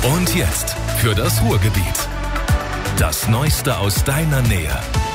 Und jetzt für das Ruhrgebiet. Das Neueste aus deiner Nähe.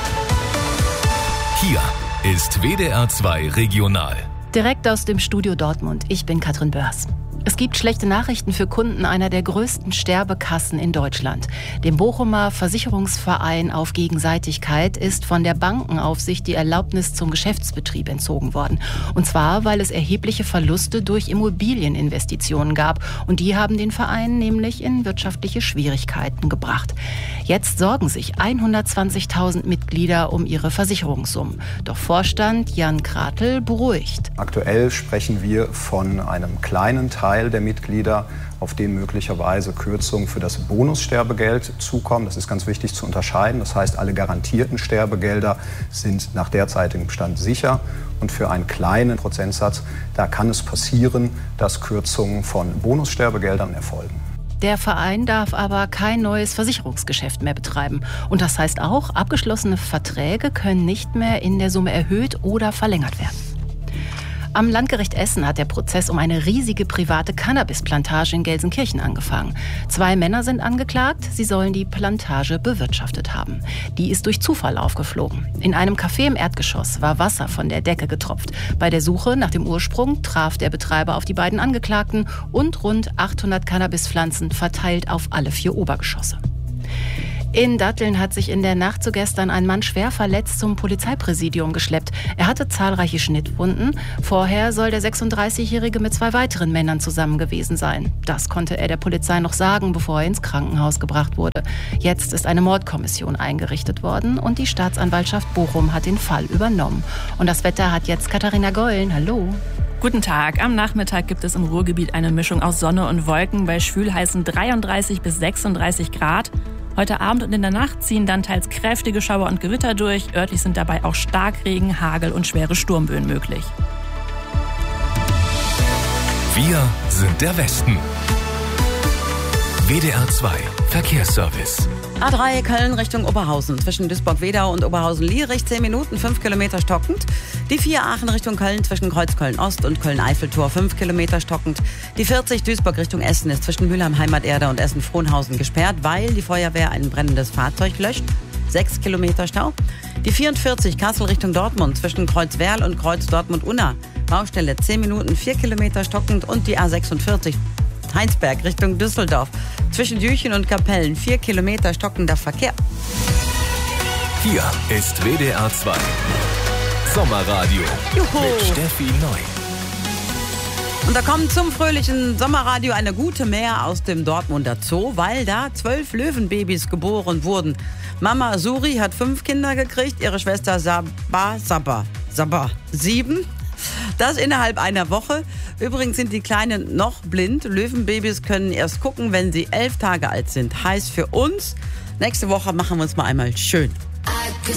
Hier ist WDR 2 Regional. Direkt aus dem Studio Dortmund. Ich bin Katrin Börs. Es gibt schlechte Nachrichten für Kunden einer der größten Sterbekassen in Deutschland. Dem Bochumer Versicherungsverein auf Gegenseitigkeit ist von der Bankenaufsicht die Erlaubnis zum Geschäftsbetrieb entzogen worden. Und zwar, weil es erhebliche Verluste durch Immobilieninvestitionen gab. Und die haben den Verein nämlich in wirtschaftliche Schwierigkeiten gebracht. Jetzt sorgen sich 120.000 Mitglieder um ihre Versicherungssummen. Doch Vorstand Jan Kratel beruhigt. Aktuell sprechen wir von einem kleinen Teil der Mitglieder, auf den möglicherweise Kürzungen für das Bonussterbegeld zukommen. Das ist ganz wichtig zu unterscheiden. Das heißt, alle garantierten Sterbegelder sind nach derzeitigem Stand sicher. Und für einen kleinen Prozentsatz, da kann es passieren, dass Kürzungen von Bonussterbegeldern erfolgen. Der Verein darf aber kein neues Versicherungsgeschäft mehr betreiben. Und das heißt auch, abgeschlossene Verträge können nicht mehr in der Summe erhöht oder verlängert werden. Am Landgericht Essen hat der Prozess um eine riesige private Cannabisplantage in Gelsenkirchen angefangen. 2 Männer sind angeklagt, sie sollen die Plantage bewirtschaftet haben. Die ist durch Zufall aufgeflogen. In einem Café im Erdgeschoss war Wasser von der Decke getropft. Bei der Suche nach dem Ursprung traf der Betreiber auf die beiden Angeklagten und rund 800 Cannabispflanzen verteilt auf alle 4 Obergeschosse. In Datteln hat sich in der Nacht zu gestern ein Mann schwer verletzt zum Polizeipräsidium geschleppt. Er hatte zahlreiche Schnittwunden. Vorher soll der 36-Jährige mit 2 weiteren Männern zusammen gewesen sein. Das konnte er der Polizei noch sagen, bevor er ins Krankenhaus gebracht wurde. Jetzt ist eine Mordkommission eingerichtet worden und die Staatsanwaltschaft Bochum hat den Fall übernommen. Und das Wetter hat jetzt Katharina Gollen. Hallo. Guten Tag. Am Nachmittag gibt es im Ruhrgebiet eine Mischung aus Sonne und Wolken bei schwülheißen 33 bis 36 Grad. Heute Abend und in der Nacht ziehen dann teils kräftige Schauer und Gewitter durch. Örtlich sind dabei auch Starkregen, Hagel und schwere Sturmböen möglich. Wir sind der Westen. WDR 2 Verkehrsservice. A3 Köln Richtung Oberhausen. Zwischen Duisburg-Wedau und Oberhausen-Lierich 10 Minuten, 5 Kilometer stockend. Die 4 Aachen Richtung Köln zwischen Kreuzköln-Ost und Köln-Eiffeltor 5 Kilometer stockend. Die 40 Duisburg Richtung Essen ist zwischen Mülheim-Heimaterde und Essen-Frohnhausen gesperrt, weil die Feuerwehr ein brennendes Fahrzeug löscht. 6 Kilometer Stau. Die 44 Kassel Richtung Dortmund zwischen Kreuzwerl und Kreuz Dortmund-Unna. Baustelle 10 Minuten, 4 Kilometer stockend. Und die A46 Heinsberg Richtung Düsseldorf. Zwischen Jüchen und Kapellen 4 Kilometer stockender Verkehr. Hier ist WDR 2 Sommerradio. Juhu. Mit Steffi Neu. Und da kommt zum fröhlichen Sommerradio eine gute Mehr aus dem Dortmunder Zoo, weil da 12 Löwenbabys geboren wurden. Mama Suri hat 5 Kinder gekriegt, ihre Schwester Sabba 7. Das innerhalb einer Woche. Übrigens sind die Kleinen noch blind. Löwenbabys können erst gucken, wenn sie 11 Tage alt sind. Heißt für uns, nächste Woche machen wir uns mal einmal schön.